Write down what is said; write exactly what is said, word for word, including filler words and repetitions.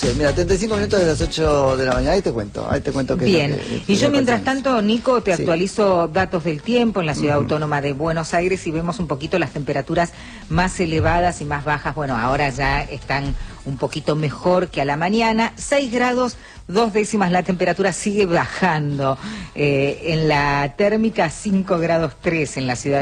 Sí, mira, treinta y cinco minutos de las ocho de la mañana, ahí te cuento, ahí te cuento que... Bien, que, que y yo que mientras pasamos. tanto, Nico, te Sí. actualizo datos del tiempo en la Ciudad Uh-huh. Autónoma de Buenos Aires y vemos un poquito las temperaturas más elevadas y más bajas. Bueno, ahora ya están un poquito mejor que a la mañana. seis grados, dos décimas, la temperatura sigue bajando. Eh, en la térmica, cinco grados tres en la ciudad.